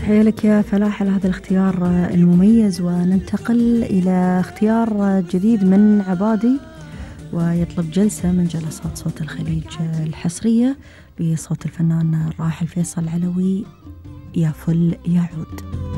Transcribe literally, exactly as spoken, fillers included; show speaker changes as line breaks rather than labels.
تحية لك يا فلاح على هذا الاختيار المميز، وننتقل إلى اختيار جديد من عبادي، ويطلب جلسة من جلسات صوت الخليج الحصرية بصوت الفنان الراحل فيصل علوي، يا فل يا عود.